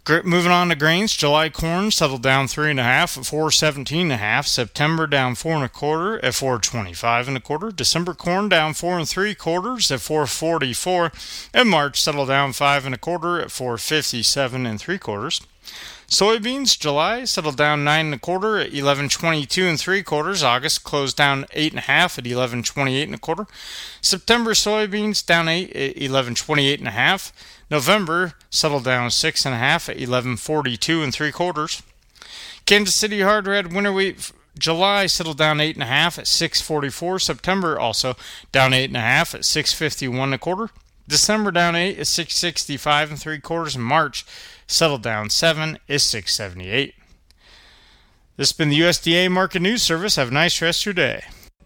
Moving on to grains, July corn settled down 3.5 at 417.5. September down 4.25 at 425.25. December corn down 4.75 at 444. And March settled down 5.25 at 457.75. Soybeans, July settled down 9.25 at 1122.75. August closed down 8.5 at 1128.25. September soybeans down 8 at 1128.5. November settled down 6.5 at 1142.75. Kansas City hard red winter wheat, July settled down 8.5 at 644. September also down 8.5 at 651.25. December down 8 at 665.75. And March settled down 7 at 678. This has been the USDA Market News Service. Have a nice rest of your day.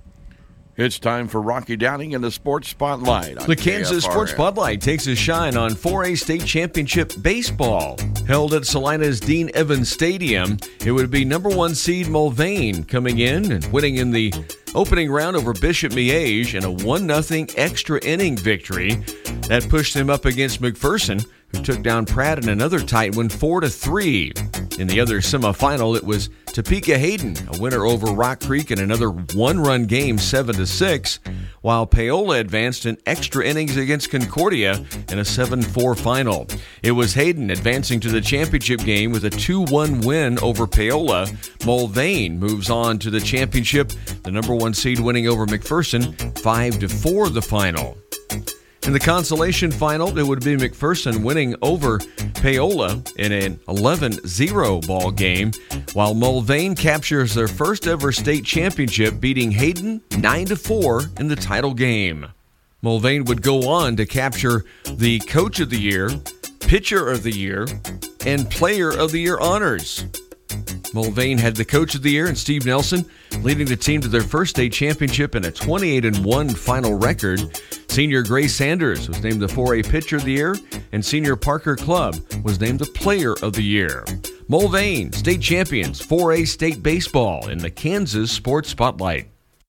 It's time for Rocky Downing in the Sports Spotlight. The Kansas Sports Spotlight takes a shine on 4A State Championship Baseball. Held at Salina's Dean Evans Stadium, it would be number 1 seed Mulvane coming in and winning in the opening round over Bishop Miege in a 1-0 extra inning victory. That pushed him up against McPherson, who took down Pratt in another tight one 4-3. In the other semifinal, it was Topeka Hayden, a winner over Rock Creek in another 1-run game 7-6, while Paola advanced in extra innings against Concordia in a 7-4 final. It was Hayden advancing to the championship game with a 2-1 win over Paola. Mulvane moves on to the championship, the number 1 seed winning over McPherson 5-4 the final. In the consolation final, it would be McPherson winning over Paola in an 11-0 ball game, while Mulvane captures their first ever state championship, beating Hayden 9-4 in the title game. Mulvane would go on to capture the Coach of the Year, Pitcher of the Year, and Player of the Year honors. Mulvane had the Coach of the Year in Steve Nelson, leading the team to their first state championship in a 28-1 final record. Senior Grace Sanders was named the 4A Pitcher of the Year, and Senior Parker Clubb was named the Player of the Year. Mulvane, state champions, 4A State Baseball in the Kansas Sports Spotlight.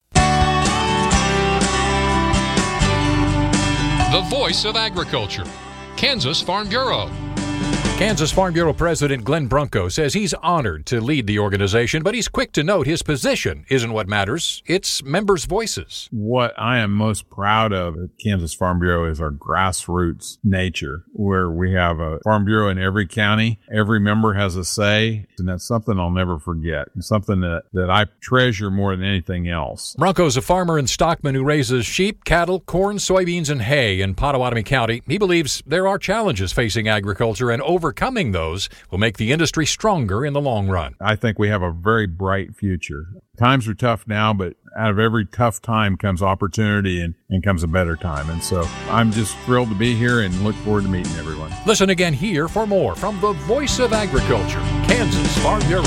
The voice of agriculture, Kansas Farm Bureau. Kansas Farm Bureau President Glenn Brunko says he's honored to lead the organization, but he's quick to note his position isn't what matters. It's members' voices. What I am most proud of at Kansas Farm Bureau is our grassroots nature, where we have a Farm Bureau in every county. Every member has a say, and that's something I'll never forget. It's something that I treasure more than anything else. Brunko's a farmer in Stockman who raises sheep, cattle, corn, soybeans, and hay in Pottawatomie County. He believes there are challenges facing agriculture, and overcoming those will make the industry stronger in the long run. I think we have a very bright future. Times are tough now, but out of every tough time comes opportunity and comes a better time. And so I'm just thrilled to be here and look forward to meeting everyone. Listen again here for more from the voice of agriculture, Kansas Farm Bureau.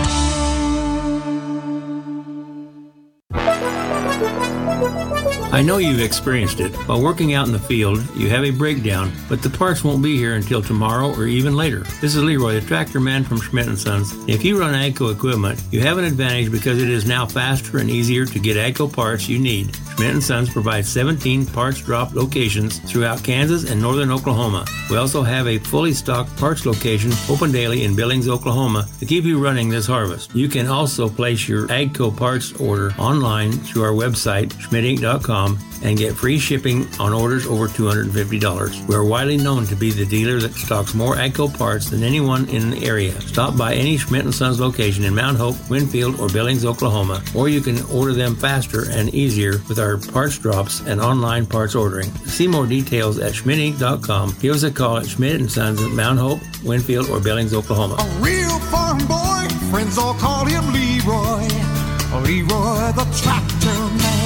I know you've experienced it. While working out in the field, you have a breakdown, but the parts won't be here until tomorrow or even later. This is Leroy, the tractor man from Schmidt & Sons. If you run AGCO equipment, you have an advantage because it is now faster and easier to get AGCO parts you need. Schmidt & Sons provides 17 parts drop locations throughout Kansas and northern Oklahoma. We also have a fully stocked parts location open daily in Billings, Oklahoma to keep you running this harvest. You can also place your AGCO parts order online through our website, schmidtinc.com, and get free shipping on orders over $250. We are widely known to be the dealer that stocks more AGCO parts than anyone in the area. Stop by any Schmidt & Sons location in Mount Hope, Winfield, or Billings, Oklahoma, or you can order them faster and easier with our parts drops and online parts ordering. See more details at schmidtinc.com. Give us a call at Schmidt & Sons at Mount Hope, Winfield, or Billings, Oklahoma. A real farm boy, friends all call him Leroy. Leroy the tractor man.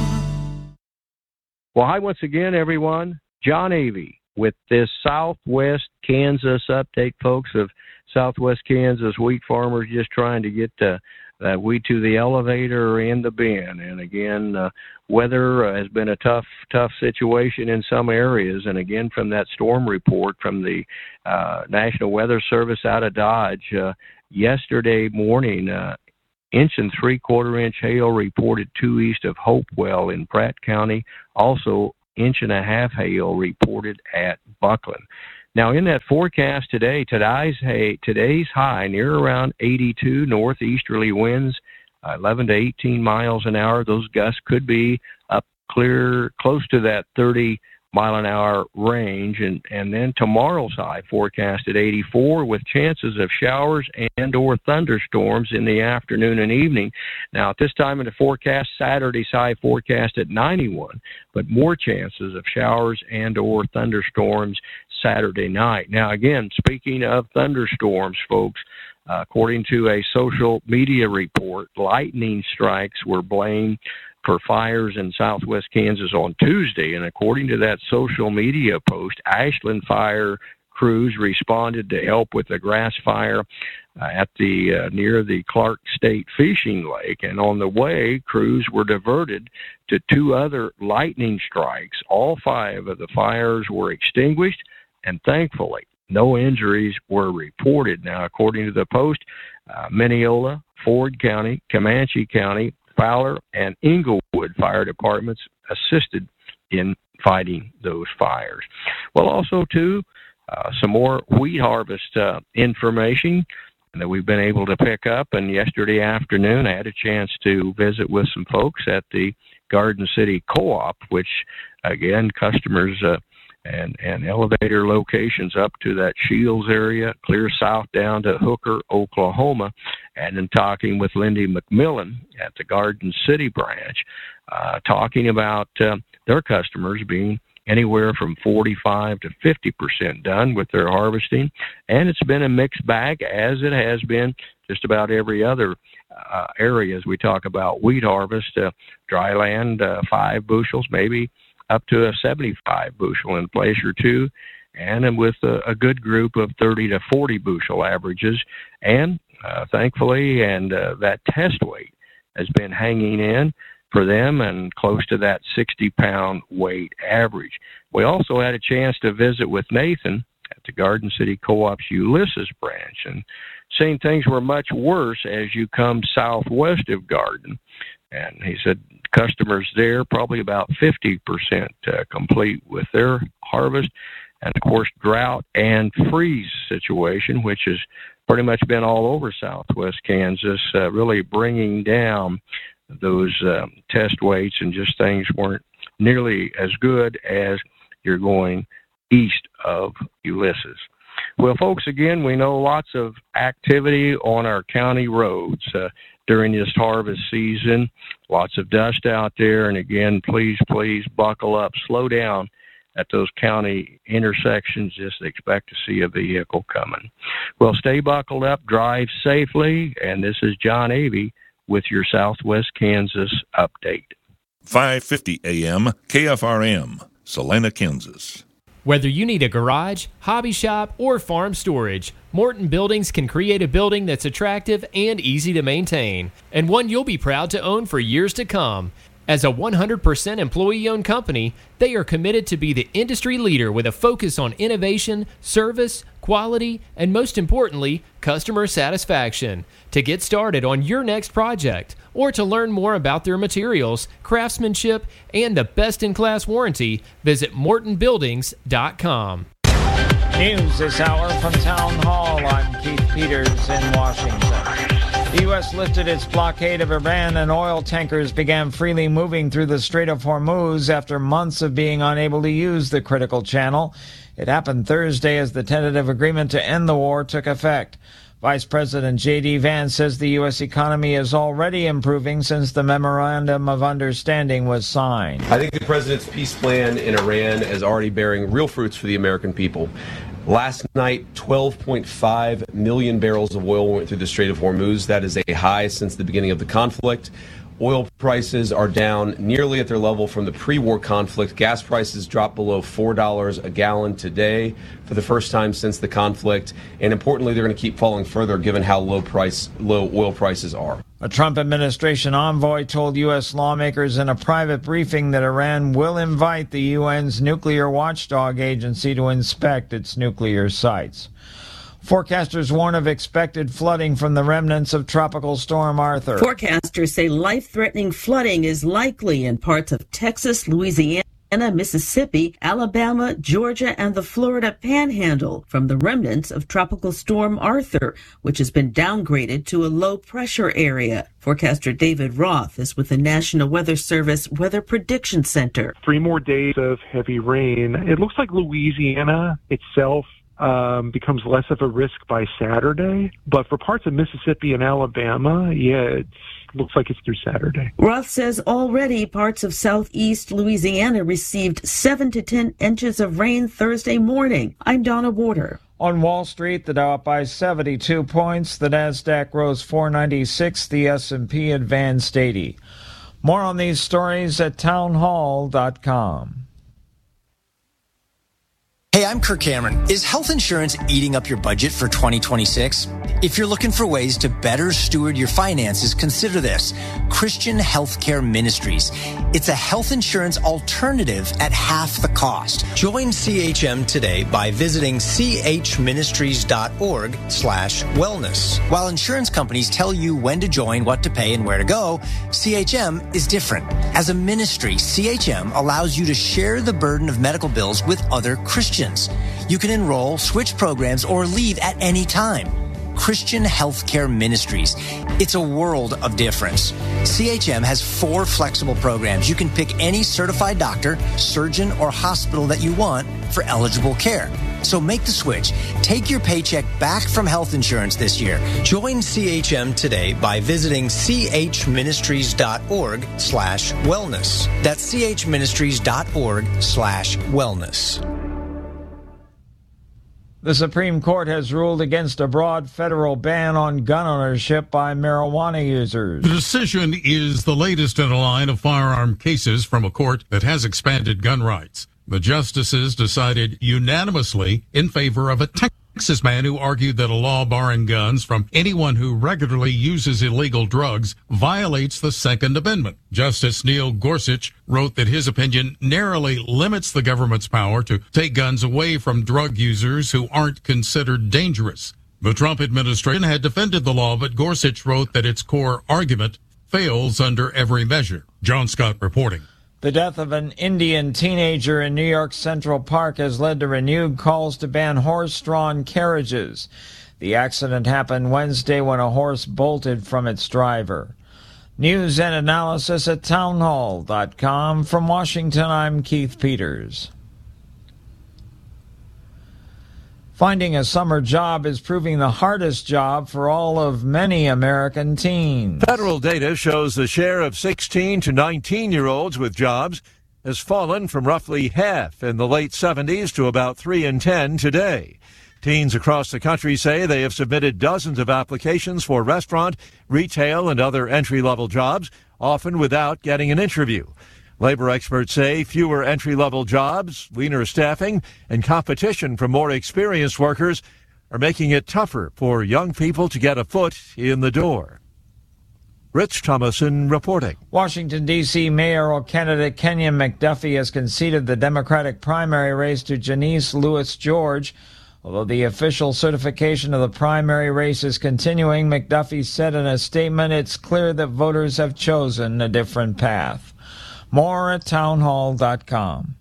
Well, hi once again, everyone. John Avey with this Southwest Kansas update, folks, of Southwest Kansas wheat farmers just trying to get wheat to the elevator and the bin. And again, weather has been a tough situation in some areas. And again, from that storm report from the National Weather Service out of Dodge yesterday morning, 1 3/4 inch hail reported 2 east of Hopewell in Pratt County. Also, 1.5 inch hail reported at Buckland. Now, in that forecast today, today's high near around 82, northeasterly winds 11 to 18 miles an hour. Those gusts could be up clear close to that 30-mile-an-hour range. And then tomorrow's high forecast at 84 with chances of showers and or thunderstorms in the afternoon and evening. Now, at this time in the forecast, Saturday's high forecast at 91, but more chances of showers and or thunderstorms Saturday night. Now, again, speaking of thunderstorms, folks, according to a social media report, lightning strikes were blamed for fires in southwest Kansas on Tuesday. And according to that social media post, Ashland fire crews responded to help with the grass fire at the near the Clark State Fishing Lake. And on the way, crews were diverted to 2 other lightning strikes. All 5 of the fires were extinguished, and thankfully, no injuries were reported. Now, according to the post, Mineola, Ford County, Comanche County, Fowler, and Englewood fire departments assisted in fighting those fires. Well, also, too, some more wheat harvest information that we've been able to pick up. And yesterday afternoon, I had a chance to visit with some folks at the Garden City Co-op, which, again, customers and elevator locations up to that Shields area, clear south down to Hooker, Oklahoma, and then talking with Lindy McMillan at the Garden City branch, talking about their customers being anywhere from 45 to 50% done with their harvesting. And it's been a mixed bag, as it has been just about every other area as we talk about wheat harvest. Dry land, 5 bushels, maybe up to a 75 bushel in place or 2, and with a good group of 30 to 40 bushel averages. And thankfully, and that test weight has been hanging in for them and close to that 60-pound weight average. We also had a chance to visit with Nathan at the Garden City Co-op's Ulysses branch, and saying things were much worse as you come southwest of Garden. And he said customers there probably about 50% complete with their harvest. And, of course, drought and freeze situation, which has pretty much been all over southwest Kansas, really bringing down those test weights, and just things weren't nearly as good as you're going east of Ulysses. Well, folks, again, we know lots of activity on our county roads during this harvest season. Lots of dust out there. And again, please buckle up. Slow down at those county intersections. Just expect to see a vehicle coming. Well, stay buckled up, drive safely. And this is John Avey with your Southwest Kansas update. 5:50 a.m. KFRM, Salina, Kansas. Whether you need a garage, hobby shop, or farm storage, Morton Buildings can create a building that's attractive and easy to maintain, and one you'll be proud to own for years to come. As a 100% employee-owned company, they are committed to be the industry leader with a focus on innovation, service, quality, and most importantly, customer satisfaction. To get started on your next project, or to learn more about their materials, craftsmanship, and the best-in-class warranty, visit MortonBuildings.com. News this hour from Town Hall. I'm Keith Peters in Washington. The U.S. lifted its blockade of Iran, and oil tankers began freely moving through the Strait of Hormuz after months of being unable to use the critical channel. It happened Thursday as the tentative agreement to end the war took effect. Vice President J.D. Vance says the U.S. economy is already improving since the Memorandum of Understanding was signed. I think the president's peace plan in Iran is already bearing real fruits for the American people. Last night, 12.5 million barrels of oil went through the Strait of Hormuz. That is a high since the beginning of the conflict. Oil prices are down nearly at their level from the pre-war conflict. Gas prices dropped below $4 a gallon today for the first time since the conflict. And importantly, they're going to keep falling further given how low oil prices are. A Trump administration envoy told U.S. lawmakers in a private briefing that Iran will invite the UN's nuclear watchdog agency to inspect its nuclear sites. Forecasters warn of expected flooding from the remnants of Tropical Storm Arthur. Forecasters say life-threatening flooding is likely in parts of Texas, Louisiana, Louisiana, Mississippi, Alabama, Georgia, and the Florida Panhandle from the remnants of Tropical Storm Arthur, which has been downgraded to a low-pressure area. Forecaster David Roth is with the National Weather Service Weather Prediction Center. 3 more days of heavy rain. It looks like Louisiana itself becomes less of a risk by Saturday. But for parts of Mississippi and Alabama, it looks like it's through Saturday. Roth says already parts of southeast Louisiana received 7 to 10 inches of rain Thursday morning. I'm Donna Warder. On Wall Street, the Dow up by 72 points. The Nasdaq rose 496. The S&P advanced 80. More on these stories at townhall.com. Hey, I'm Kirk Cameron. Is health insurance eating up your budget for 2026? If you're looking for ways to better steward your finances, consider this: Christian Healthcare Ministries. It's a health insurance alternative at half the cost. Join CHM today by visiting chministries.org/wellness. While insurance companies tell you when to join, what to pay, and where to go, CHM is different. As a ministry, CHM allows you to share the burden of medical bills with other Christians. You can enroll, switch programs, or leave at any time. Christian Healthcare Ministries. It's a world of difference. CHM has 4 flexible programs. You can pick any certified doctor, surgeon, or hospital that you want for eligible care. So make the switch. Take your paycheck back from health insurance this year. Join CHM today by visiting chministries.org/wellness. That's chministries.org/wellness. The Supreme Court has ruled against a broad federal ban on gun ownership by marijuana users. The decision is the latest in a line of firearm cases from a court that has expanded gun rights. The justices decided unanimously in favor of a Texas man who argued that a law barring guns from anyone who regularly uses illegal drugs violates the Second Amendment. Justice Neil Gorsuch wrote that his opinion narrowly limits the government's power to take guns away from drug users who aren't considered dangerous. The Trump administration had defended the law, but Gorsuch wrote that its core argument fails under every measure. John Scott reporting. The death of an Indian teenager in New York Central Park has led to renewed calls to ban horse-drawn carriages. The accident happened Wednesday when a horse bolted from its driver. News and analysis at townhall.com. From Washington, I'm Keith Peters. Finding a summer job is proving the hardest job for all of many American teens. Federal data shows the share of 16 to 19-year-olds with jobs has fallen from roughly half in the late 70s to about 3 in 10 today. Teens across the country say they have submitted dozens of applications for restaurant, retail, and other entry-level jobs, often without getting an interview. Labor experts say fewer entry-level jobs, leaner staffing, and competition from more experienced workers are making it tougher for young people to get a foot in the door. Rich Thomason reporting. Washington, D.C. mayoral candidate Kenyon McDuffie has conceded the Democratic primary race to Janice Lewis George. Although the official certification of the primary race is continuing, McDuffie said in a statement it's clear that voters have chosen a different path. More at townhall.com.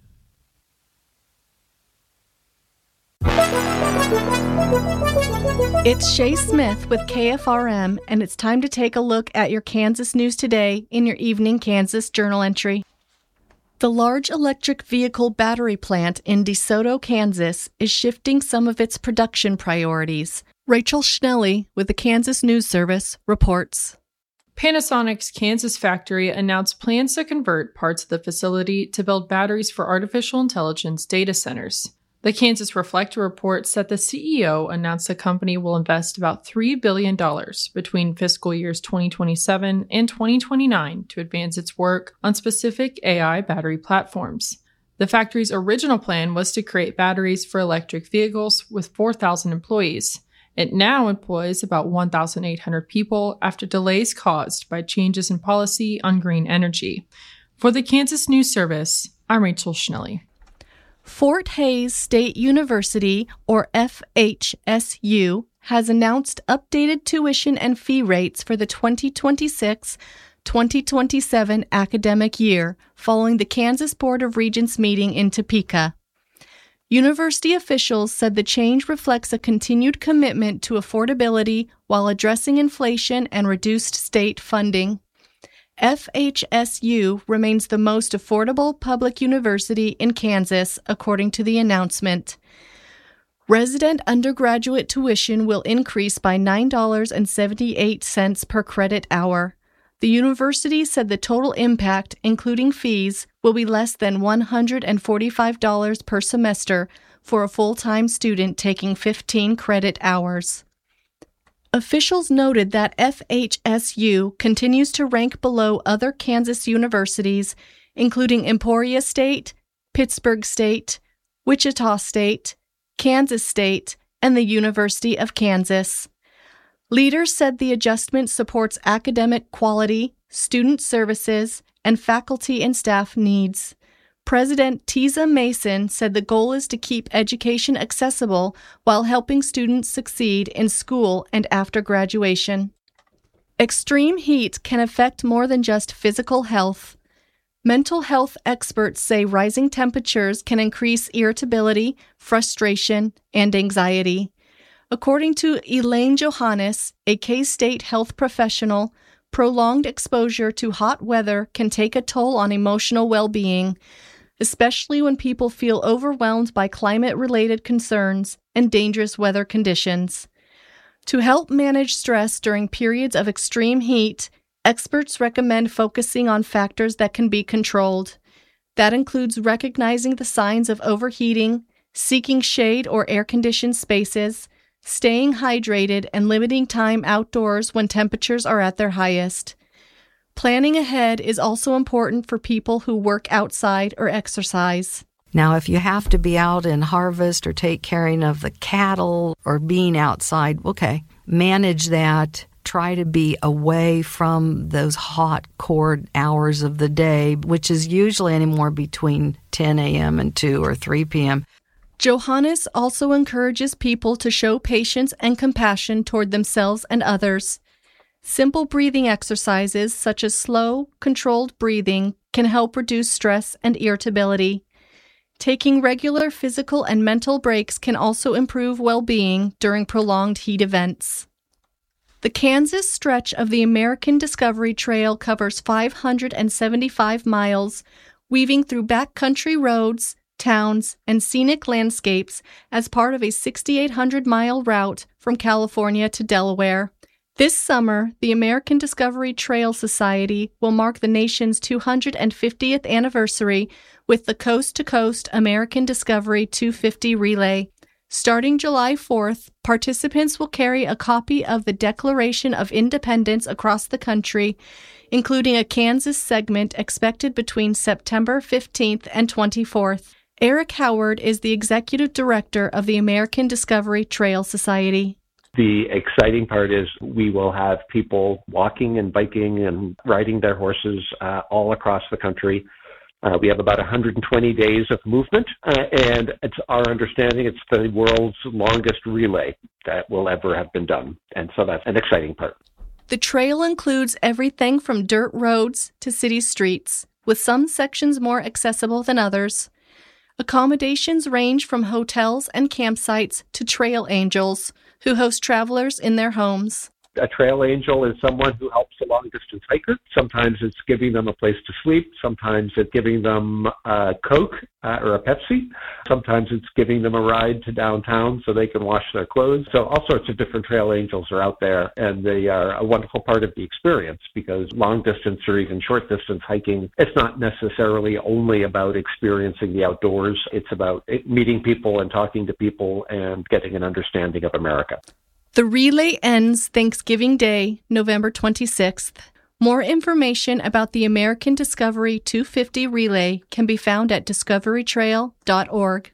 It's Shay Smith with KFRM, and it's time to take a look at your Kansas news today in your Evening Kansas Journal entry. The large electric vehicle battery plant in DeSoto, Kansas, is shifting some of its production priorities. Rachel Schnelly with the Kansas News Service reports. Panasonic's Kansas factory announced plans to convert parts of the facility to build batteries for artificial intelligence data centers. The Kansas Reflector reports that the CEO announced the company will invest about $3 billion between fiscal years 2027 and 2029 to advance its work on specific AI battery platforms. The factory's original plan was to create batteries for electric vehicles with 4,000 employees. It now employs about 1,800 people after delays caused by changes in policy on green energy. For the Kansas News Service, I'm Rachel Schnelly. Fort Hays State University, or FHSU, has announced updated tuition and fee rates for the 2026 2027 academic year following the Kansas Board of Regents meeting in Topeka. University officials said the change reflects a continued commitment to affordability while addressing inflation and reduced state funding. FHSU remains the most affordable public university in Kansas, according to the announcement. Resident undergraduate tuition will increase by $9.78 per credit hour. The university said the total impact, including fees, will be less than $145 per semester for a full-time student taking 15 credit hours. Officials noted that FHSU continues to rank below other Kansas universities, including Emporia State, Pittsburgh State, Wichita State, Kansas State, and the University of Kansas. Leaders said the adjustment supports academic quality, student services, and faculty and staff needs. President Teza Mason said the goal is to keep education accessible while helping students succeed in school and after graduation. Extreme heat can affect more than just physical health. Mental health experts say rising temperatures can increase irritability, frustration, and anxiety. According to Elaine Johannes, a K-State health professional, prolonged exposure to hot weather can take a toll on emotional well-being, especially when people feel overwhelmed by climate-related concerns and dangerous weather conditions. To help manage stress during periods of extreme heat, experts recommend focusing on factors that can be controlled. That includes recognizing the signs of overheating, seeking shade or air-conditioned spaces, staying hydrated, and limiting time outdoors when temperatures are at their highest. Planning ahead is also important for people who work outside or exercise. Now, if you have to be out in harvest or take care of the cattle or being outside, okay, manage that. Try to be away from those hot core hours of the day, which is usually anywhere between 10 a.m. and 2 or 3 p.m. Johannes also encourages people to show patience and compassion toward themselves and others. Simple breathing exercises such as slow, controlled breathing can help reduce stress and irritability. Taking regular physical and mental breaks can also improve well-being during prolonged heat events. The Kansas stretch of the American Discovery Trail covers 575 miles, weaving through backcountry roads, towns, and scenic landscapes as part of a 6,800-mile route from California to Delaware. This summer, the American Discovery Trail Society will mark the nation's 250th anniversary with the Coast to Coast American Discovery 250 Relay. Starting July 4th, participants will carry a copy of the Declaration of Independence across the country, including a Kansas segment expected between September 15th and 24th. Eric Howard is the executive director of the American Discovery Trail Society. The exciting part is we will have people walking and biking and riding their horses all across the country. We have about 120 days of movement, and it's our understanding it's the world's longest relay that will ever have been done. And so that's an exciting part. The trail includes everything from dirt roads to city streets, with some sections more accessible than others. Accommodations range from hotels and campsites to trail angels, who host travelers in their homes. A trail angel is someone who helps a long-distance hiker. Sometimes it's giving them a place to sleep. Sometimes it's giving them a Coke or a Pepsi. Sometimes it's giving them a ride to downtown so they can wash their clothes. So all sorts of different trail angels are out there, and they are a wonderful part of the experience because long-distance or even short-distance hiking, it's not necessarily only about experiencing the outdoors. It's about meeting people and talking to people and getting an understanding of America. The relay ends Thanksgiving Day, November 26th. More information about the American Discovery 250 Relay can be found at discoverytrail.org.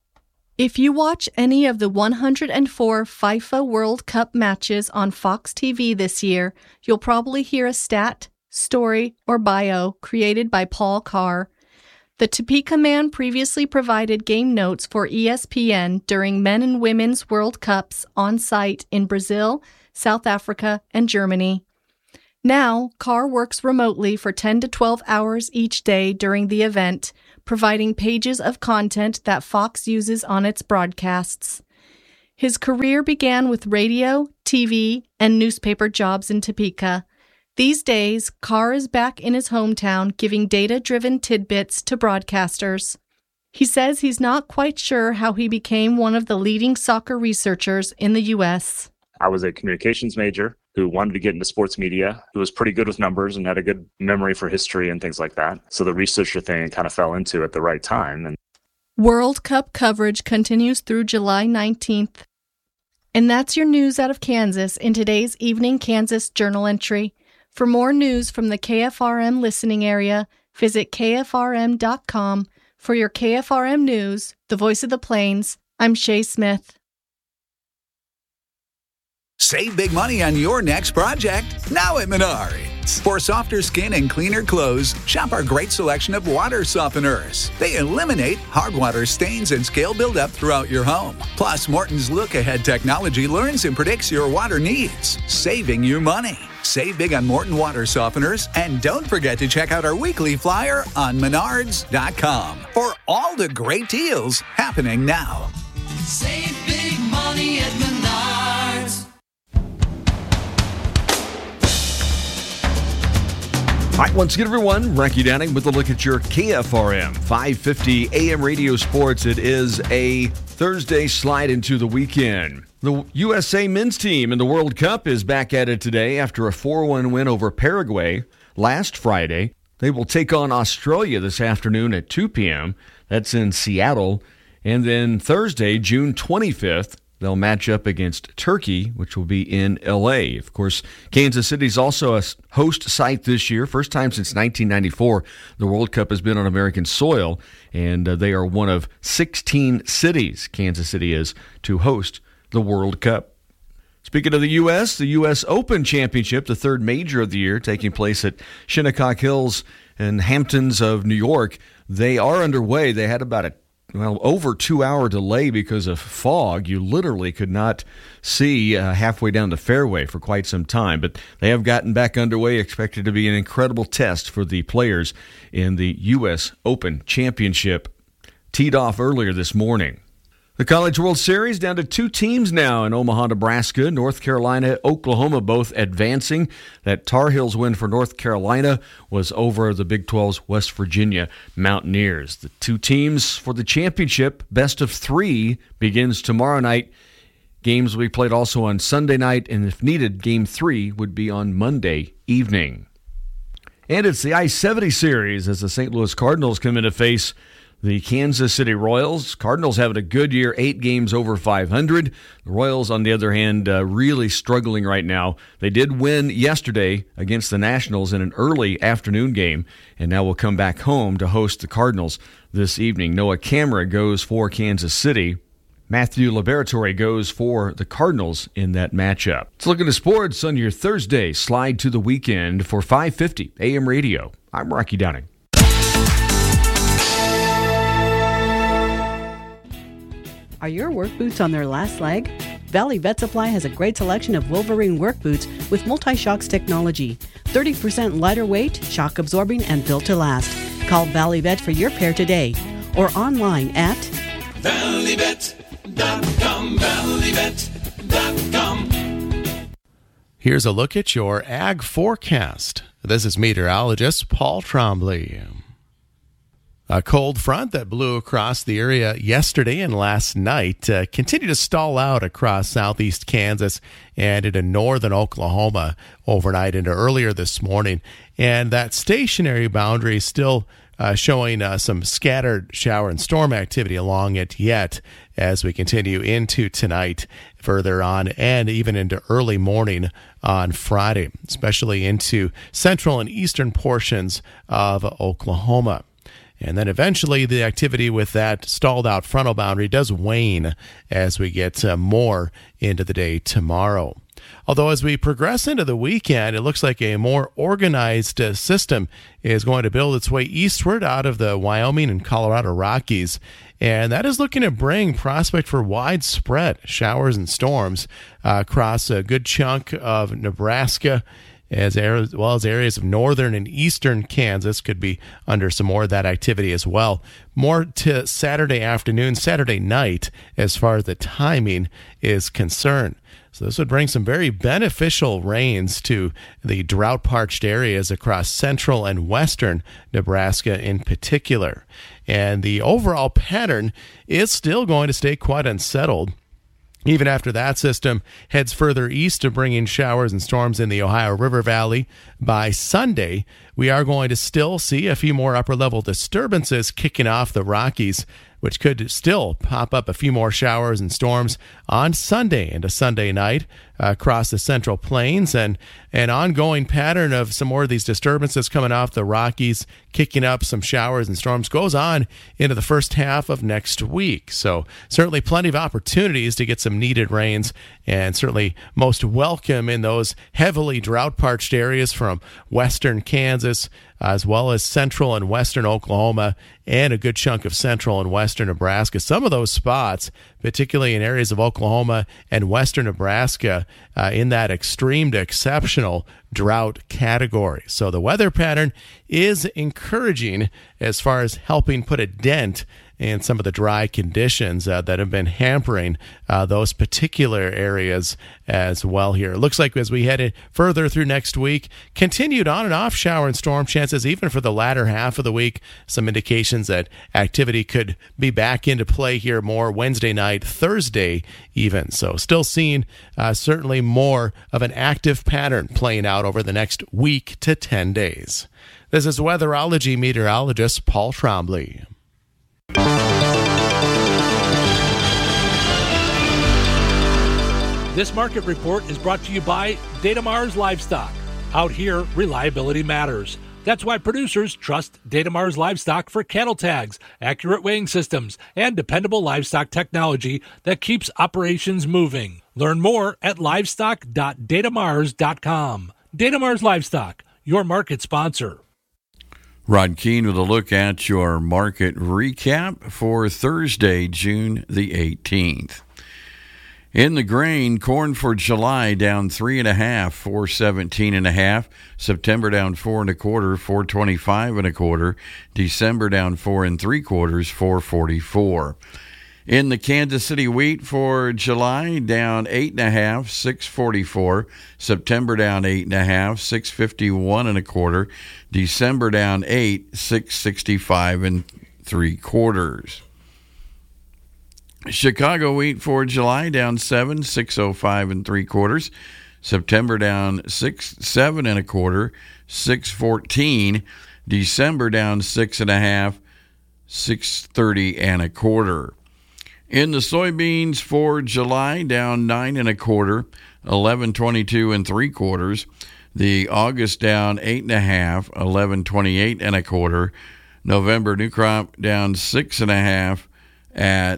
If you watch any of the 104 FIFA World Cup matches on Fox TV this year, you'll probably hear a stat, story, or bio created by Paul Carr. The Topeka man previously provided game notes for ESPN during men and women's World Cups on site in Brazil, South Africa, and Germany. Now, Carr works remotely for 10 to 12 hours each day during the event, providing pages of content that Fox uses on its broadcasts. His career began with radio, TV, and newspaper jobs in Topeka. These days, Carr is back in his hometown giving data-driven tidbits to broadcasters. He says he's not quite sure how he became one of the leading soccer researchers in the U.S. I was a communications major who wanted to get into sports media, who was pretty good with numbers and had a good memory for history and things like that. So the researcher thing kind of fell into at the right time. World Cup coverage continues through July 19th. And that's your news out of Kansas in today's Evening Kansas Journal entry. For more news from the KFRM listening area, visit KFRM.com. For your KFRM News, the voice of the Plains, I'm Shay Smith. Save big money on your next project now at Menards. For softer skin and cleaner clothes, shop our great selection of water softeners. They eliminate hard water stains and scale buildup throughout your home. Plus, Morton's look-ahead technology learns and predicts your water needs, saving you money. Save big on Morton water softeners, and don't forget to check out our weekly flyer on Menards.com for all the great deals happening now. Save big money at Menards. All right, once again, everyone, Rocky Downing with a look at your KFRM 550 AM radio sports. It is a Thursday slide into the weekend. The USA men's team in the World Cup is back at it today after a 4-1 win over Paraguay last Friday. They will take on Australia this afternoon at 2 p.m. That's in Seattle. And then Thursday, June 25th, they'll match up against Turkey, which will be in L.A. Of course, Kansas City is also a host site this year. First time since 1994 the World Cup has been on American soil, and they are one of 16 cities, Kansas City is, to host the World Cup. Speaking of the U.S. Open Championship, the third major of the year, taking place at Shinnecock Hills and Hamptons of New York, they are underway. They had about over 2-hour delay because of fog. You literally could not see halfway down the fairway for quite some time. But they have gotten back underway, expected to be an incredible test for the players in the U.S. Open Championship. Teed off earlier this morning. The College World Series down to 2 teams now in Omaha, Nebraska. North Carolina, Oklahoma both advancing. That Tar Heels win for North Carolina was over the Big 12's West Virginia Mountaineers. The 2 teams for the championship, best of 3, begins tomorrow night. Games will be played also on Sunday night, and if needed, Game 3 would be on Monday evening. And it's the I-70 Series as the St. Louis Cardinals come in to face the Kansas City Royals. Cardinals having a good year, 8 games over 500. The Royals, on the other hand, really struggling right now. They did win yesterday against the Nationals in an early afternoon game, and now will come back home to host the Cardinals this evening. Noah Camara goes for Kansas City. Matthew Liberatore goes for the Cardinals in that matchup. Let's look at the sports on your Thursday slide to the weekend for 550 AM radio. I'm Rocky Downing. Are your work boots on their last leg? Valley Vet Supply has a great selection of Wolverine work boots with multi-shocks technology. 30% lighter weight, shock absorbing, and built to last. Call Valley Vet for your pair today or online at valleyvet.com, valleyvet.com. Here's a look at your ag forecast. This is meteorologist Paul Trombley. A cold front that blew across the area yesterday and last night continued to stall out across southeast Kansas and into northern Oklahoma overnight into earlier this morning. And that stationary boundary is still showing some scattered shower and storm activity along it yet as we continue into tonight, further on, and even into early morning on Friday, especially into central and eastern portions of Oklahoma. And then eventually the activity with that stalled out frontal boundary does wane as we get more into the day tomorrow. Although as we progress into the weekend, it looks like a more organized system is going to build its way eastward out of the Wyoming and Colorado Rockies. And that is looking to bring prospect for widespread showers and storms across a good chunk of Nebraska as well as areas of northern and eastern Kansas could be under some more of that activity as well. More to Saturday afternoon, Saturday night, as far as the timing is concerned. So this would bring some very beneficial rains to the drought-parched areas across central and western Nebraska in particular. And the overall pattern is still going to stay quite unsettled. Even after that system heads further east to bring in showers and storms in the Ohio River Valley, by Sunday, we are going to still see a few more upper-level disturbances kicking off the Rockies, which could still pop up a few more showers and storms on Sunday into Sunday night across the Central Plains, and an ongoing pattern of some more of these disturbances coming off the Rockies, kicking up some showers and storms goes on into the first half of next week. So certainly plenty of opportunities to get some needed rains, and certainly most welcome in those heavily drought-parched areas from western Kansas, as well as central and western Oklahoma, and a good chunk of central and western Nebraska. Some of those spots, particularly in areas of Oklahoma and western Nebraska, in that extreme to exceptional drought category. So the weather pattern is encouraging as far as helping put a dent in some of the dry conditions that have been hampering those particular areas as well here. It looks like as we head further through next week, continued on and off shower and storm chances even for the latter half of the week. Some indications that activity could be back into play here more Wednesday night, Thursday even. So still seeing certainly more of an active pattern playing out over the next week to 10 days. This is weatherology meteorologist Paul Trombley. This market report is brought to you by Datamars Livestock. Out here, reliability matters. That's why producers trust Datamars Livestock for cattle tags, accurate weighing systems, and dependable livestock technology that keeps operations moving. Learn more at livestock.datamars.com. Datamars Livestock, your market sponsor. Rod Keene with a look at your market recap for Thursday, June the 18th. In the grain, corn for July down 3.5, 417.5. September down 4 1/4, 425 1/4. December down 4 3/4, 444. In the Kansas City wheat for July, down 8.5, 644. September down 8.5, 651 1/4. December down 8, 665 3/4. Chicago wheat for July down 7, 605 3/4. September down 6, 7 1/4, 614. December down 6.5, 630 1/4. In the soybeans for July, down 9 1/4, 1122 3/4. The August down 8.5, 1128 1/4. November new crop down 6.5 at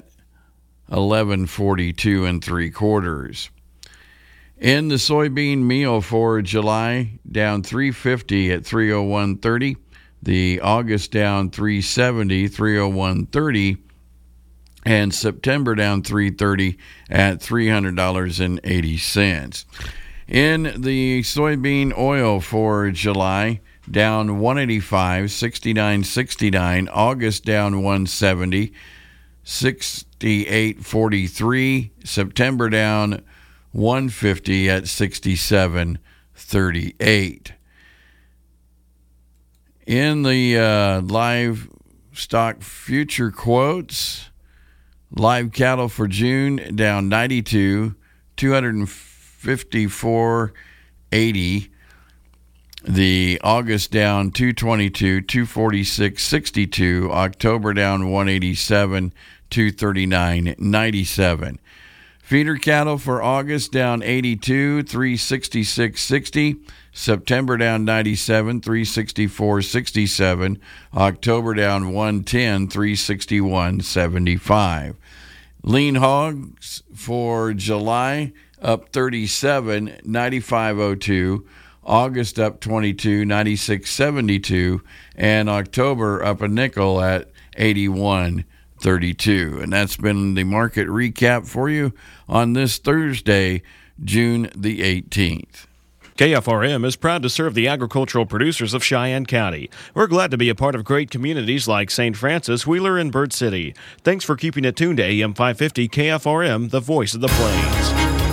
1142 3/4. In the soybean meal for July, down 350 at 301.30. The August down 370, 301.30. And September down 330 at $300.80. In the soybean oil for July, down 185, 69.69. August down 170, 68.43. September down 150 at 67.38. In the livestock future quotes, live cattle for June down 92, 254.80. The August down 222, 246.62. October down 187, 239.97. Feeder cattle for August down 82, 366.60. September down 97, 364.67. October down 110, 361.75. Lean hogs for July up 37, 95.02. August up 22, 96.72. And October up a nickel at 81.32. And that's been the market recap for you on this Thursday, June the 18th. KFRM is proud to serve the agricultural producers of Cheyenne County. We're glad to be a part of great communities like St. Francis, Wheeler, and Bird City. Thanks for keeping it tuned to AM 550 KFRM, the voice of the plains.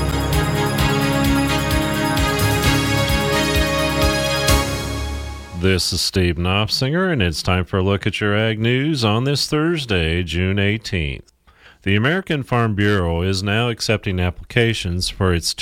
This is Steve Knopfsinger, and it's time for a look at your ag news on this Thursday, June 18th. The American Farm Bureau is now accepting applications for its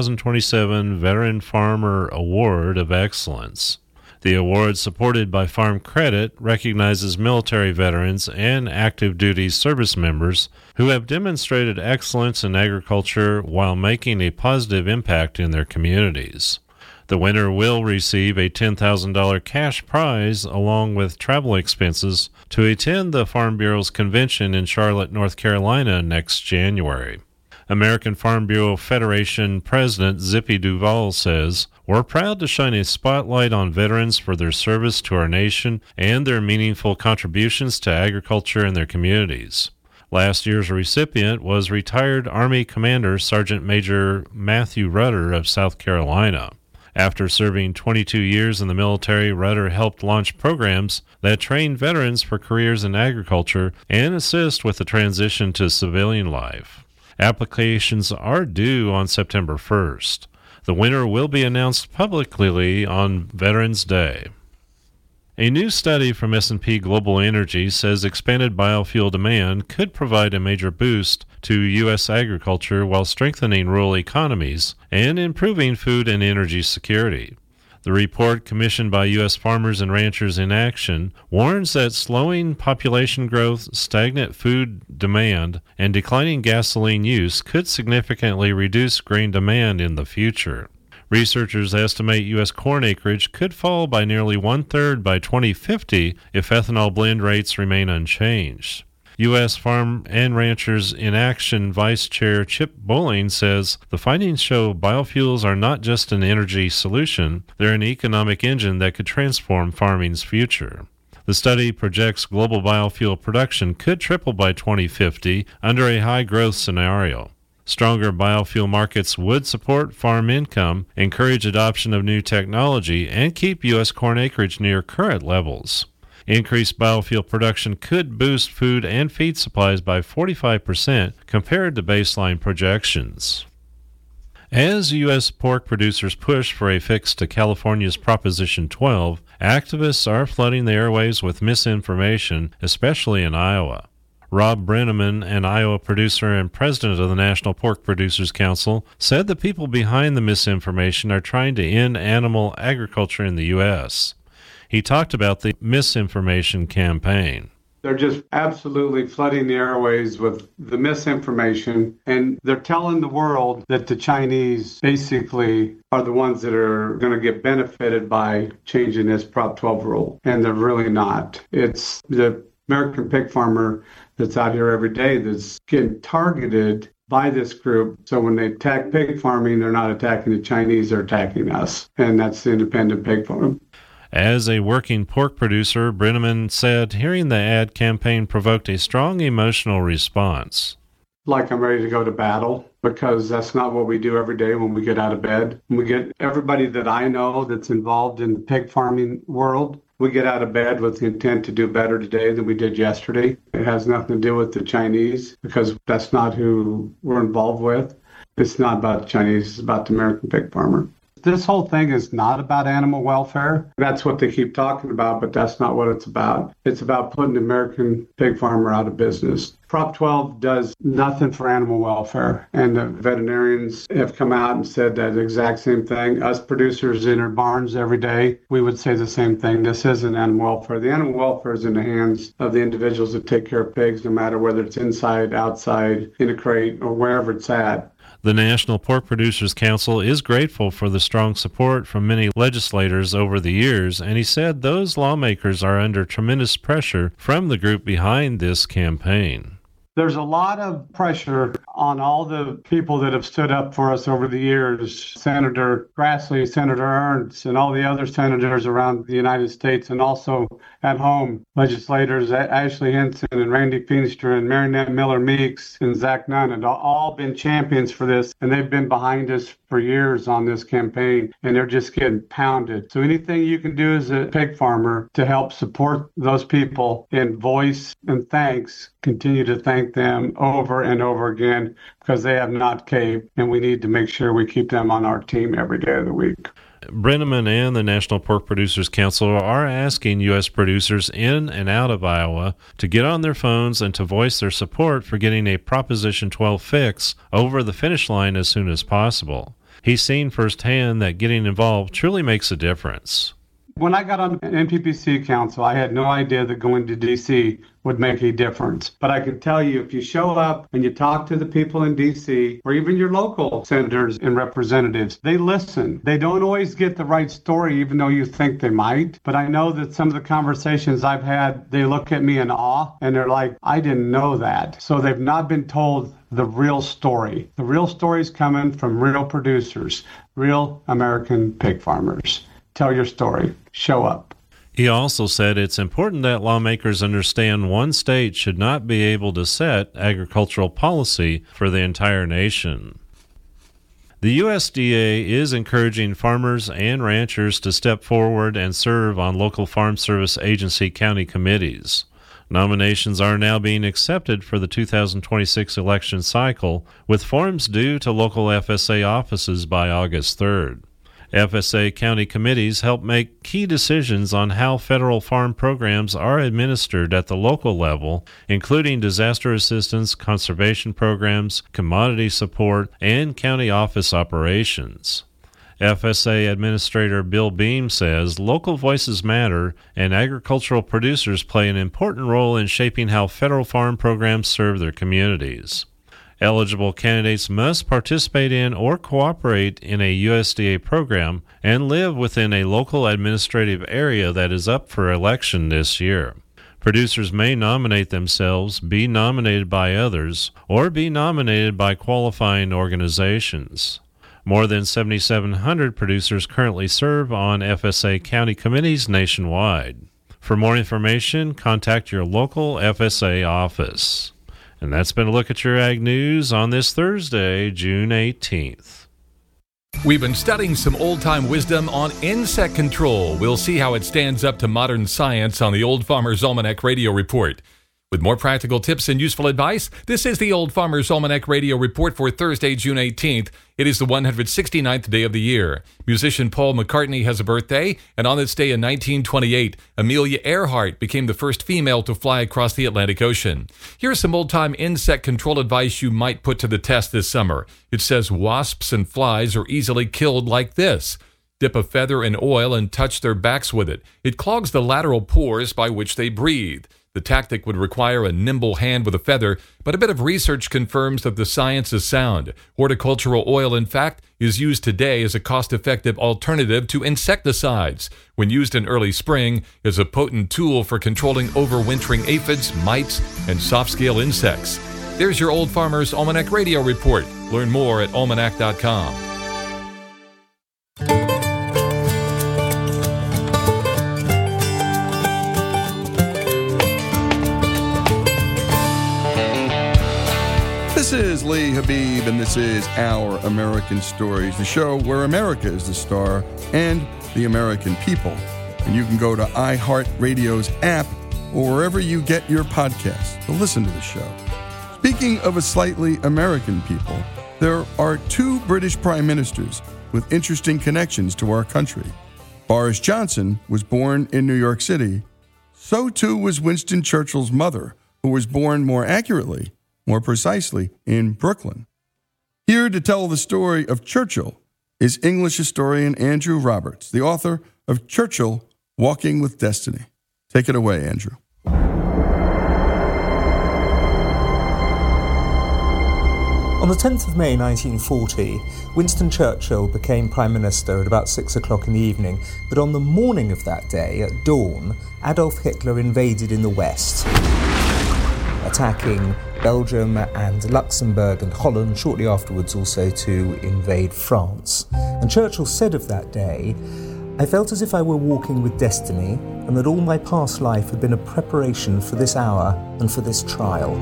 2027 Veteran Farmer Award of Excellence. The award, supported by Farm Credit, recognizes military veterans and active duty service members who have demonstrated excellence in agriculture while making a positive impact in their communities. The winner will receive a $10,000 cash prize along with travel expenses to attend the Farm Bureau's convention in Charlotte, North Carolina next January. American Farm Bureau Federation President Zippy Duval says, "We're proud to shine a spotlight on veterans for their service to our nation and their meaningful contributions to agriculture and their communities." Last year's recipient was retired Army Commander Sergeant Major Matthew Rudder of South Carolina. After serving 22 years in the military, Rudder helped launch programs that train veterans for careers in agriculture and assist with the transition to civilian life. Applications are due on September 1st. The winner will be announced publicly on Veterans Day. A new study from S&P Global Energy says expanded biofuel demand could provide a major boost to U.S. agriculture while strengthening rural economies and improving food and energy security. The report, commissioned by U.S. Farmers and Ranchers in Action, warns that slowing population growth, stagnant food demand, and declining gasoline use could significantly reduce grain demand in the future. Researchers estimate U.S. corn acreage could fall by nearly one-third by 2050 if ethanol blend rates remain unchanged. U.S. Farm and Ranchers in Action Vice Chair Chip Bowling says the findings show biofuels are not just an energy solution, they're an economic engine that could transform farming's future. The study projects global biofuel production could triple by 2050 under a high-growth scenario. Stronger biofuel markets would support farm income, encourage adoption of new technology, and keep U.S. corn acreage near current levels. Increased biofuel production could boost food and feed supplies by 45% compared to baseline projections. As U.S. pork producers push for a fix to California's Proposition 12, activists are flooding the airwaves with misinformation, especially in Iowa. Rob Brenneman, an Iowa producer and president of the National Pork Producers Council, said the people behind the misinformation are trying to end animal agriculture in the U.S. He talked about the misinformation campaign. They're just absolutely flooding the airways with the misinformation, and they're telling the world that the Chinese basically are the ones that are going to get benefited by changing this Prop 12 rule, and they're really not. It's the American pig farmer that's out here every day that's getting targeted by this group. So when they attack pig farming, they're not attacking the Chinese, they're attacking us. And that's the independent pig farm. As a working pork producer, Brenneman said hearing the ad campaign provoked a strong emotional response. Like I'm ready to go to battle, because that's not what we do every day when we get out of bed. When we get everybody that I know that's involved in the pig farming world, we get out of bed with the intent to do better today than we did yesterday. It has nothing to do with the Chinese, because that's not who we're involved with. It's not about the Chinese, it's about the American pig farmer. This whole thing is not about animal welfare. That's what they keep talking about, but that's not what it's about. It's about putting the American pig farmer out of business. Prop 12 does nothing for animal welfare, and the veterinarians have come out and said that exact same thing. Us producers in our barns every day, we would say the same thing. This isn't animal welfare. The animal welfare is in the hands of the individuals that take care of pigs, no matter whether it's inside, outside, in a crate, or wherever it's at. The National Pork Producers Council is grateful for the strong support from many legislators over the years, and he said those lawmakers are under tremendous pressure from the group behind this campaign. There's a lot of pressure on all the people that have stood up for us over the years, Senator Grassley, Senator Ernst, and all the other senators around the United States, and also at home, legislators Ashley Hinson and Randy Feenstra and Marinette Miller-Meeks and Zach Nunn have all been champions for this, and they've been behind us for years on this campaign, and they're just getting pounded. So anything you can do as a pig farmer to help support those people in voice and thanks, continue to thank them over and over again, because they have not caved, and we need to make sure we keep them on our team every day of the week. Brenneman and the National Pork Producers Council are asking U.S. producers in and out of Iowa to get on their phones and to voice their support for getting a Proposition 12 fix over the finish line as soon as possible. He's seen firsthand that getting involved truly makes a difference. When I got on NPPC Council, I had no idea that going to D.C. would make a difference. But I can tell you, if you show up and you talk to the people in D.C., or even your local senators and representatives, they listen. They don't always get the right story, even though you think they might. But I know that some of the conversations I've had, they look at me in awe, and they're like, I didn't know that. So they've not been told the real story. The real story is coming from real producers, real American pig farmers. Tell your story. Show up. He also said it's important that lawmakers understand one state should not be able to set agricultural policy for the entire nation. The USDA is encouraging farmers and ranchers to step forward and serve on local Farm Service Agency county committees. Nominations are now being accepted for the 2026 election cycle, with forms due to local FSA offices by August 3rd. FSA county committees help make key decisions on how federal farm programs are administered at the local level, including disaster assistance, conservation programs, commodity support, and county office operations. FSA Administrator Bill Beam says local voices matter, and agricultural producers play an important role in shaping how federal farm programs serve their communities. Eligible candidates must participate in or cooperate in a USDA program and live within a local administrative area that is up for election this year. Producers may nominate themselves, be nominated by others, or be nominated by qualifying organizations. More than 7,700 producers currently serve on FSA county committees nationwide. For more information, contact your local FSA office. And that's been a look at your Ag News on this Thursday, June 18th. We've been studying some old-time wisdom on insect control. We'll see how it stands up to modern science on the Old Farmer's Almanac Radio Report. With more practical tips and useful advice, this is the Old Farmer's Almanac Radio Report for Thursday, June 18th. It is the 169th day of the year. Musician Paul McCartney has a birthday, and on this day in 1928, Amelia Earhart became the first female to fly across the Atlantic Ocean. Here's some old-time insect control advice you might put to the test this summer. It says wasps and flies are easily killed like this. Dip a feather in oil and touch their backs with it. It clogs the lateral pores by which they breathe. The tactic would require a nimble hand with a feather, but a bit of research confirms that the science is sound. Horticultural oil, in fact, is used today as a cost-effective alternative to insecticides. When used in early spring, is a potent tool for controlling overwintering aphids, mites, and soft-scale insects. There's your Old Farmer's Almanac Radio Report. Learn more at almanac.com. This is Lee Habib, and this is Our American Stories, the show where America is the star and the American people. And you can go to iHeartRadio's app or wherever you get your podcasts to listen to the show. Speaking of a slightly American people, there are two British prime ministers with interesting connections to our country. Boris Johnson was born in New York City. So too was Winston Churchill's mother, who was born more accurately, more precisely, in Brooklyn. Here to tell the story of Churchill is English historian Andrew Roberts, the author of Churchill, Walking with Destiny. Take it away, Andrew. On the 10th of May 1940, Winston Churchill became Prime Minister at about 6 o'clock in the evening, but on the morning of that day, at dawn, Adolf Hitler invaded in the west. attacking Belgium and Luxembourg and Holland, shortly afterwards also to invade France. And Churchill said of that day, "I felt as if I were walking with destiny, and that all my past life had been a preparation for this hour and for this trial."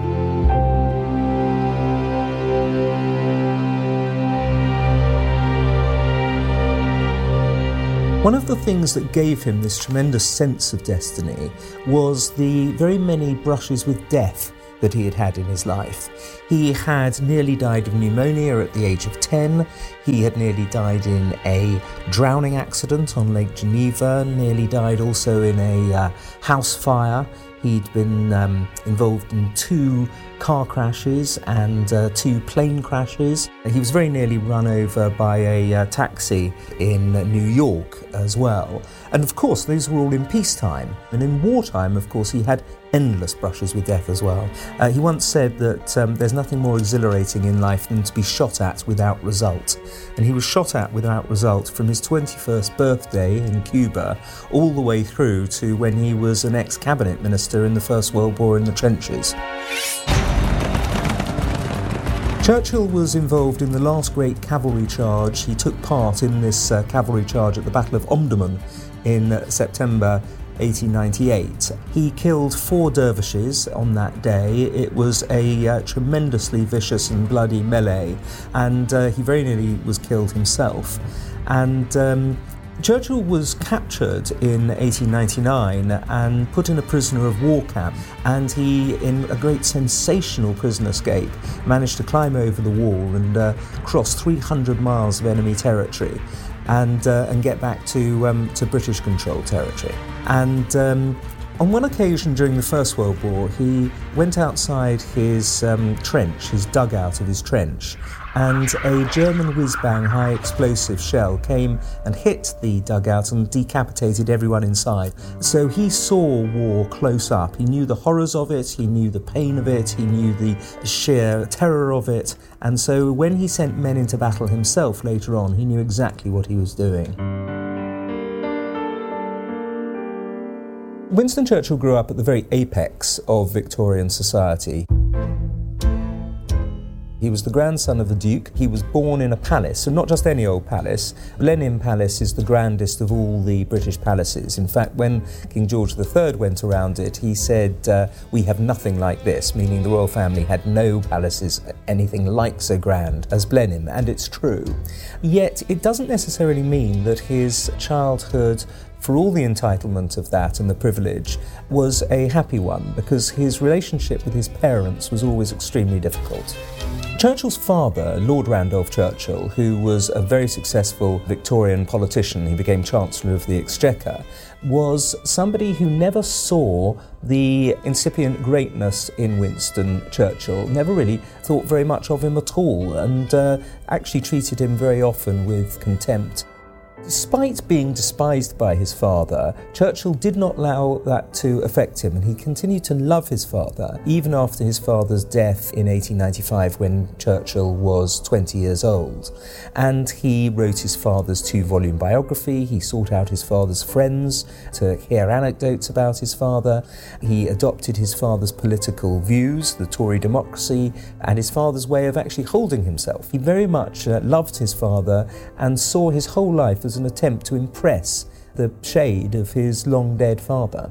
One of the things that gave him this tremendous sense of destiny was the very many brushes with death that he had had in his life. He had nearly died of pneumonia at the age of 10. He had nearly died in a drowning accident on Lake Geneva, nearly died also in a house fire. He'd been involved in 2 car crashes and 2 plane crashes. He was very nearly run over by a taxi in New York as well. And of course, these were all in peacetime. And in wartime, of course, he had endless brushes with death as well. He once said that there's nothing more exhilarating in life than to be shot at without result. And he was shot at without result from his 21st birthday in Cuba all the way through to when he was an ex-cabinet minister in the First World War in the trenches. Churchill was involved in the last great cavalry charge. He took part in this cavalry charge at the Battle of Omdurman in September 1898. He killed 4 dervishes on that day. It was a tremendously vicious and bloody melee, and he very nearly was killed himself. And Churchill was captured in 1899 and put in a prisoner of war camp, and he, in a great sensational prison escape, managed to climb over the wall and cross 300 miles of enemy territory and get back to British-controlled territory. And on one occasion during the First World War, he went outside his trench, his dugout of his trench, and a German whiz-bang high-explosive shell came and hit the dugout and decapitated everyone inside. So he saw war close up. He knew the horrors of it, he knew the pain of it, he knew the sheer terror of it, and so when he sent men into battle himself later on, he knew exactly what he was doing. Winston Churchill grew up at the very apex of Victorian society. He was the grandson of a duke. He was born in a palace, and not just any old palace. Blenheim Palace is the grandest of all the British palaces. In fact, when King George III went around it, he said, "We have nothing like this," meaning the royal family had no palaces anything like so grand as Blenheim, and it's true. Yet it doesn't necessarily mean that his childhood, for all the entitlement of that and the privilege, was a happy one, because his relationship with his parents was always extremely difficult. Churchill's father, Lord Randolph Churchill, who was a very successful Victorian politician, he became Chancellor of the Exchequer, was somebody who never saw the incipient greatness in Winston Churchill, never really thought very much of him at all, and actually treated him very often with contempt. Despite being despised by his father, Churchill did not allow that to affect him, and he continued to love his father, even after his father's death in 1895 when Churchill was 20 years old. And he wrote his father's 2-volume biography, he sought out his father's friends to hear anecdotes about his father, he adopted his father's political views, the Tory democracy, and his father's way of actually holding himself. He very much loved his father and saw his whole life as an attempt to impress the shade of his long-dead father.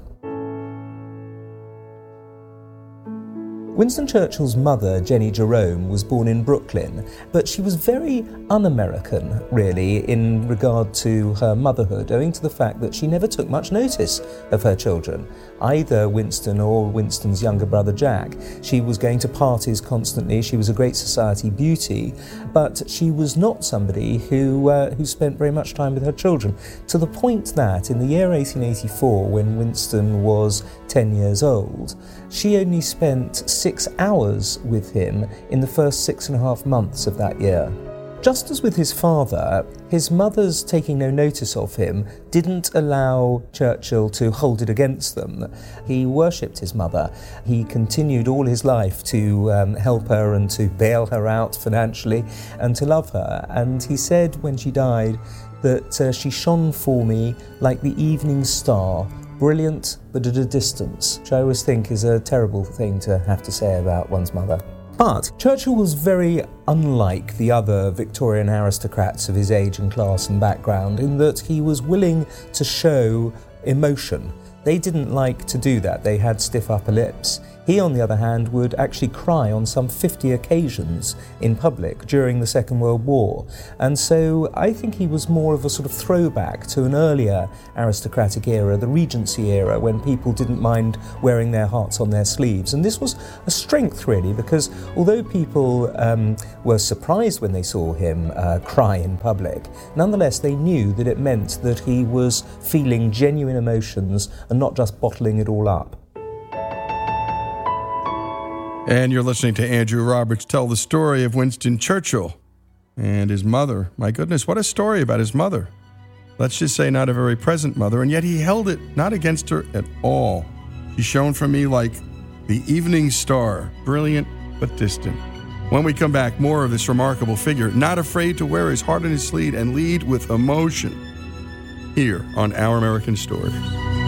Winston Churchill's mother, Jenny Jerome, was born in Brooklyn, but she was very un-American, really, in regard to her motherhood, owing to the fact that she never took much notice of her children, either Winston or Winston's younger brother Jack. She was going to parties constantly, she was a great society beauty, but she was not somebody who spent very much time with her children, to the point that in the year 1884, when Winston was 10 years old, she only spent 6 hours with him in the first 6.5 months of that year. Just as with his father, his mother's taking no notice of him didn't allow Churchill to hold it against them. He worshipped his mother. He continued all his life to help her and to bail her out financially and to love her. And he said when she died that she shone for me like the evening star, brilliant but at a distance, which I always think is a terrible thing to have to say about one's mother. But Churchill was very unlike the other Victorian aristocrats of his age and class and background in that he was willing to show emotion. They didn't like to do that. They had stiff upper lips. He, on the other hand, would actually cry on some 50 occasions in public during the Second World War. And so I think he was more of a sort of throwback to an earlier aristocratic era, the Regency era, when people didn't mind wearing their hearts on their sleeves. And this was a strength, really, because although people were surprised when they saw him cry in public, nonetheless they knew that it meant that he was feeling genuine emotions and not just bottling it all up. And you're listening to Andrew Roberts tell the story of Winston Churchill and his mother. My goodness, what a story about his mother. Let's just say not a very present mother, and yet he held it not against her at all. She shone for me like the evening star, brilliant but distant. When we come back, more of this remarkable figure, not afraid to wear his heart on his sleeve and lead with emotion, here on Our American Stories.